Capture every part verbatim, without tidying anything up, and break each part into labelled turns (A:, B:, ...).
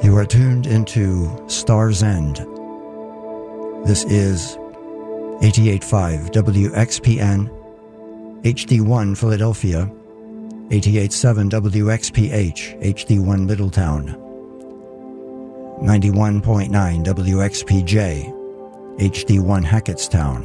A: You are tuned into Star's End. This is eighty-eight point five W X P N, H D one Philadelphia, eighty-eight point seven W X P H, H D one Middletown, ninety-one point nine W X P J, H D one Hackettstown,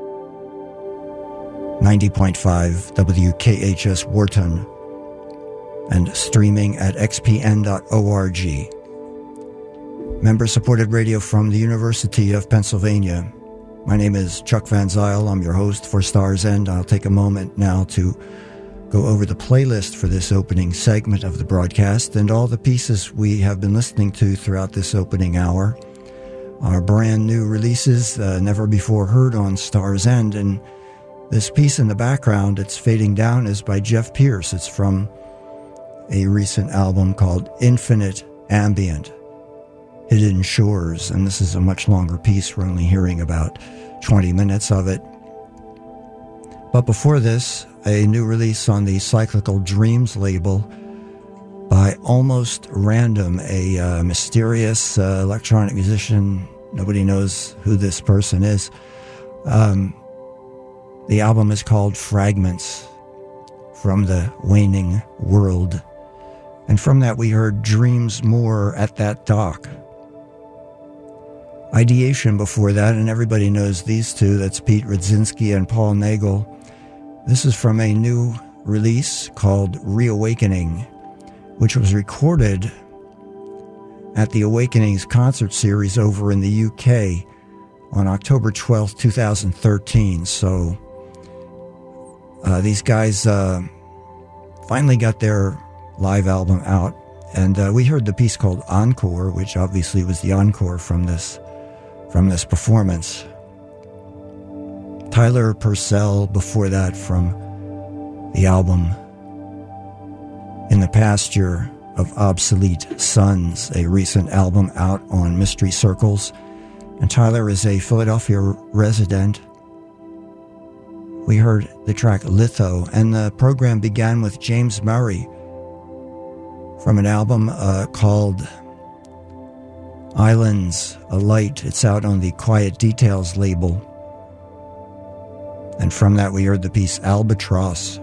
A: ninety point five W K H S Wharton, and streaming at x p n dot org. Member-supported radio from the University of Pennsylvania. My name is Chuck Van Zyl. I'm your host for Star's End. I'll take a moment now to go over the playlist for this opening segment of the broadcast, and all the pieces we have been listening to throughout this opening hour are brand new releases, uh, never before heard on Star's End. And this piece in the background, it's fading down, is by Jeff Pierce. It's from a recent album called Infinite Ambient, Hidden Shores, and this is a much longer piece. We're only hearing about twenty minutes of it. But before this, a new release on the Cyclical Dreams label by Almost Random, a uh, mysterious uh, electronic musician. Nobody knows who this person is. Um, the album is called Fragments from the Waning World. And from that we heard Dreams More at That Dock. Ideation before that, and everybody knows these two. That's Pete Rudzinski and Paul Nagel. This is from a new release called Reawakening, which was recorded at the Awakenings concert series over in the U K on October twelfth, twenty thirteen. So uh, these guys uh, finally got their live album out, and uh, we heard the piece called Encore, which obviously was the encore from this from this performance. Tyler Purcell before that from the album In the Pasture of Obsolete Sons, a recent album out on Mystery Circles. And Tyler is a Philadelphia resident. We heard the track Litho, and the program began with James Murray from an album uh, called Islands, A Light. It's out on the Quiet Details label. And from that we heard the piece Albatross.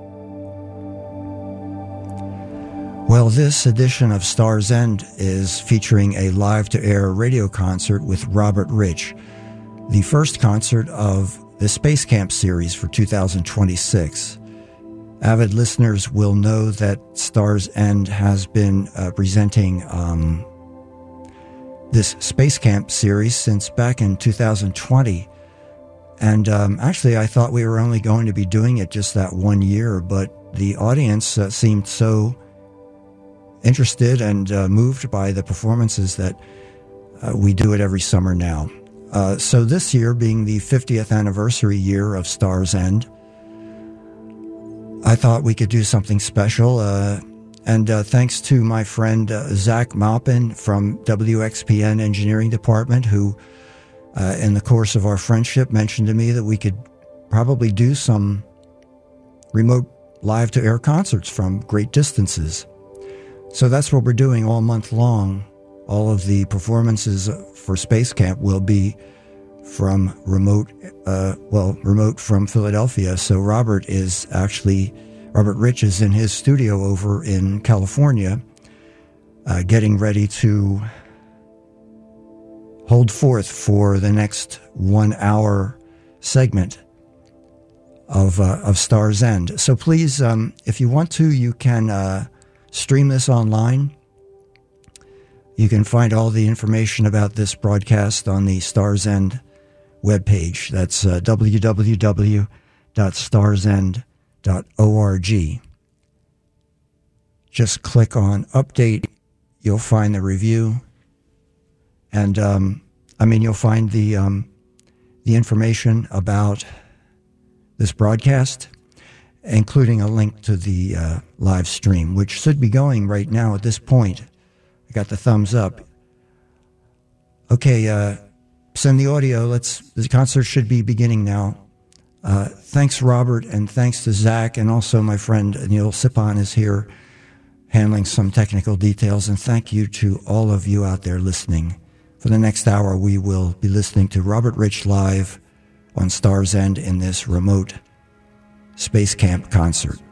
A: Well, this edition of Star's End is featuring a live-to-air radio concert with Robert Rich, the first concert of the Space Camp series for two thousand twenty-six. Avid listeners will know that Star's End has been uh, presenting um, this Space Camp series since back in two thousand twenty. And um, actually, I thought we were only going to be doing it just that one year, but the audience uh, seemed so interested and uh, moved by the performances that uh, we do it every summer now. Uh, so this year, being the fiftieth anniversary year of Star's End, I thought we could do something special. Uh, and uh, thanks to my friend uh, Zach Maupin from W X P N Engineering Department, who uh, in the course of our friendship mentioned to me that we could probably do some remote live-to-air concerts from great distances. So that's what we're doing all month long. All of the performances for Space Camp will be from remote, uh, well, remote from Philadelphia. So Robert is actually, Robert Rich is in his studio over in California, uh, getting ready to hold forth for the next one-hour segment of uh, of Star's End. So please, um, if you want to, you can uh, stream this online. You can find all the information about this broadcast on the Star's End webpage. That's uh, w w w dot stars end dot org. Just click on Update. You'll find the review. And, um, I mean, you'll find the um, the information about this broadcast, including a link to the uh, live stream, which should be going right now at this point. I got the thumbs up. Okay, uh, send the audio. Let's. The concert should be beginning now. Uh, thanks, Robert, and thanks to Zach, and also my friend Neil Sipon is here handling some technical details, and thank you to all of you out there listening. For the next hour, we will be listening to Robert Rich live on Star's End in this remote Space Camp concert.